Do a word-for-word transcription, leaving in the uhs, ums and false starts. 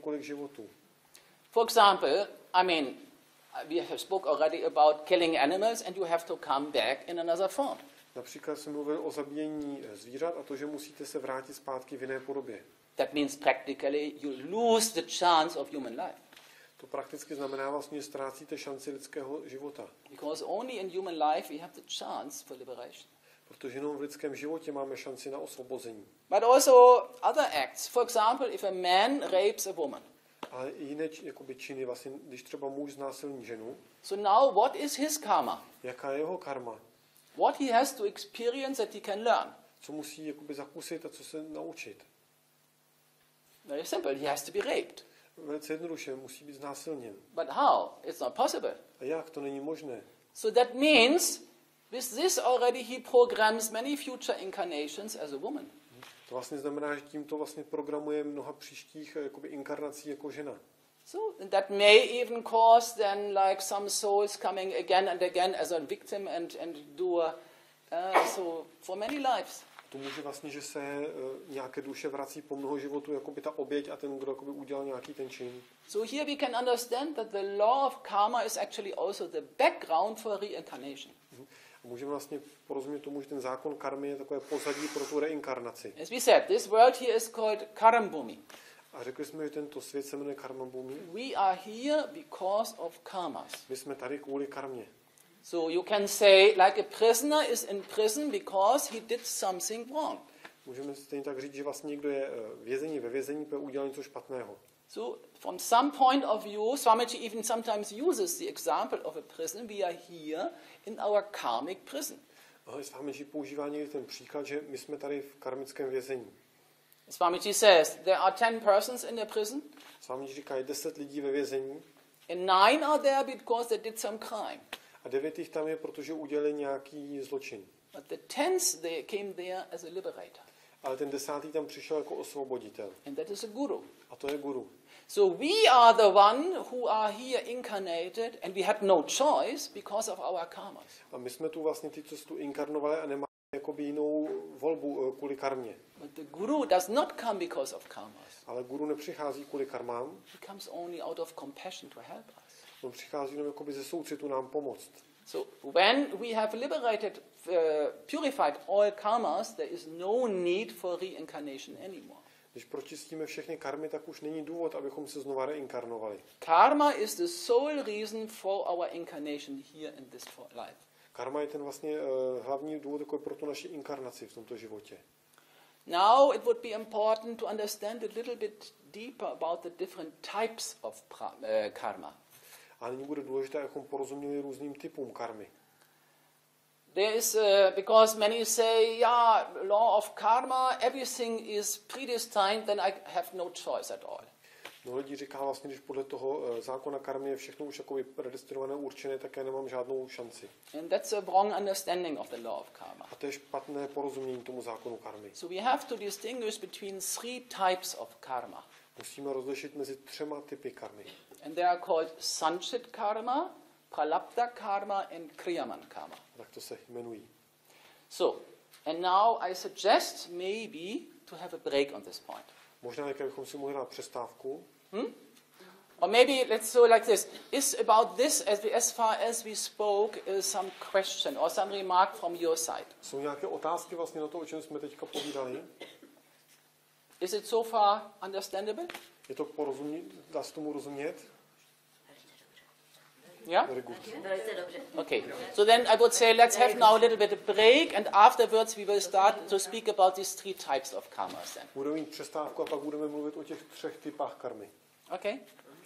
několik životů. For example, I mean, we have spoke already about killing animals and you have to come back in another form. Například jsem mluvil o zabíjení zvířat a to, že musíte se vrátit zpátky v jiné podobě. That means practically you lose the chance of human life. To prakticky znamená vlastně, že ztrácíte šanci lidského života. Because only in human life we have the chance for liberation. Protože jenom v lidském životě máme šanci na osvobození. But also other acts. For example, if a man rapes a woman. Ale i jiné jakoby činy, vlastně, když třeba muž znásilní ženu. So now what is his karma? Jaká je jeho karma? What he has to experience that he can learn. Co musí jakoby zakusit a co se naučit? Very simple. He has to be raped. Velice jednoduše, musí být znásilněn. But how? It's not possible. A jak? To není možné. So that means with this already he programs many future incarnations as a woman. To vlastně znamená, že tímto vlastně programuje mnoha příštích jakoby inkarnací jako žena. So that may even cause then like some souls coming again and again as a victim and and do uh, so for many lives. To může vlastně, že se uh, nějaké duše vrací po mnoho životů, jako by ta oběť a ten, kdo jakoby udělal nějaký ten čin. So here we can understand that the law of karma is actually also the background for reincarnation. Uh-huh. A můžeme vlastně porozumět tomu, že ten zákon karmy je takové pozadí pro tu reinkarnaci. As we said, this world here is called Karambhumi. A řekli jsme, že tento svět se jmenuje Karmabhumi. We are here because of karmas. My jsme tady kvůli karmě. So you can say like a prisoner is in prison because he did something wrong. Můžeme stejně tak říct, že vlastně někdo je vězení ve vězení, protože udělal něco špatného. So from some point of view, Swamiji even sometimes uses the example of a prison. We are here in our karmic prison. Ale Swamiji používá někdy ten příklad, že my jsme tady v karmickém vězení. Swamiji says there are ten persons in the prison. Swamiji říká, je deset lidí ve vězení. And nine are there because they did some crime. A devět jich tam je, protože udělali nějaký zločin. But the tenth they came there as a liberator. Ale ten desátý tam přišel jako osvoboditel. And that is a guru. A to je guru. So we are the one who are here incarnated and we have no choice because of our karmas. A my jsme tu vlastně ty, co tu inkarnovali a nemáme jakoby jinou volbu kvůli karmě. But the guru does not come because of karmas. Ale guru nepřichází kvůli karmám. He comes only out of compassion to help us. On přichází jenom jakoby ze soucitu nám pomoct. So when we have liberated, uh, purified all karmas, there is no need for reincarnation anymore. Když pročistíme všechny karmy, tak už není důvod, abychom se znova reinkarnovali. Karma is the sole reason for our incarnation here in this life. Karma je ten vlastně uh, hlavní důvod jako pro tu naši inkarnaci v tomto životě. Now it would be important to understand a little bit deeper about the different types of pra- uh, karma. A nyní bude důležité, abychom porozuměli různým typům karmy. There is, uh, because many say, yeah, law of karma, everything is predestined, then I have no choice at all. Mnoho lidí říká vlastně, když podle toho uh, zákona karmy je všechno už jakoby predestinované, určené, tak já nemám žádnou šanci. And that's a wrong understanding of the law of karma. A to je špatné porozumění tomu zákonu karmy. So we have to distinguish between three types of karma. Musíme rozlišit mezi třema typy karmy. And they are called Sanchit karma, Pralabdha karma and Kriyaman karma. Tak to se jmenují. So, and now I suggest maybe to have a break on this point. Možná, jak bychom si mohli dát přestávku. Hmm? Or maybe let's do like this. Is about this, as, we, as far as we spoke, uh, some question or some remark from your side? Jsou nějaké otázky vlastně na to, o čem jsme teďka povídali? Is it so far understandable? Je to porozumět, dá se tomu rozumět? Yeah? Very good. Okay. So then I would say let's have now a little bit of break and afterwards we will start to speak about these three types of karmas then. Budeme mít přestávku a pak budeme mluvit o těch třech typách karmy. Okay?